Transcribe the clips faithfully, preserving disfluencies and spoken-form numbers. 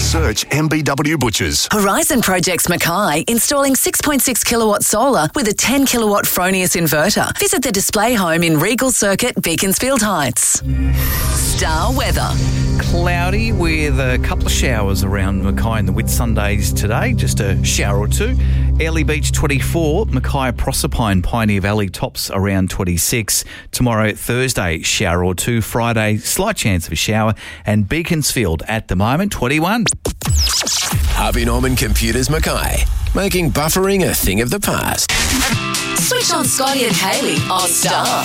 Search M B W Butchers. Horizon Projects Mackay, installing six point six kilowatt solar with a ten kilowatt Fronius inverter. Visit the display home in Regal Circuit, Beaconsfield Heights. Star weather. Cloudy with a couple of showers around Mackay and the Whitsundays today, just a shower or two. Airlie Beach twenty-four, Mackay Proserpine, Pioneer Valley tops around twenty-six. Tomorrow, Thursday, shower or two. Friday, slight chance of a shower. And Beaconsfield at the moment, twenty-one. Harvey Norman Computers Mackay, making buffering a thing of the past. Switch on Scotty and Kaylee on Star.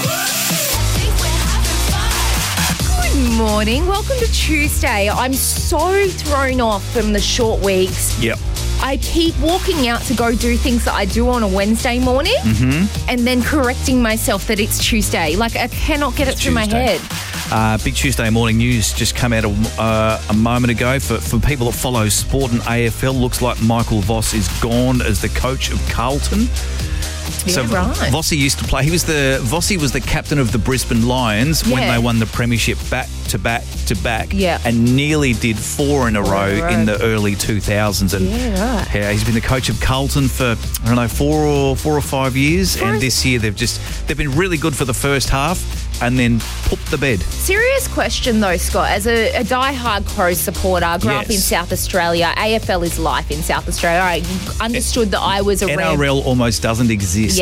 Good morning. Welcome to Tuesday. I'm so thrown off from the short weeks. Yep. I keep walking out to go do things that I do on a Wednesday morning Mm-hmm. and then correcting myself that it's Tuesday. Like, I cannot get it It's through my Tuesday. head. Uh, big Tuesday morning news just came out a, uh, a moment ago. For, for people that follow sport and A F L, looks like Michael Voss is gone as the coach of Carlton. Yeah, right. Vossi used to play. He was the Vossi was the captain of the Brisbane Lions when Yeah. they won the premiership back to back to back. Yeah. And nearly did four in a Four row in a row. in the early two thousands. And Yeah, right. yeah, he's been the coach of Carlton for I don't know four or four or five years. For and a- this year they've just they've been really good for the first half and then pooped the bed. Serious question though, Scott. As a, a die-hard Crows supporter, grew up in Yes. South Australia. A F L is life in South Australia. I understood that I was a N red. R L almost doesn't exist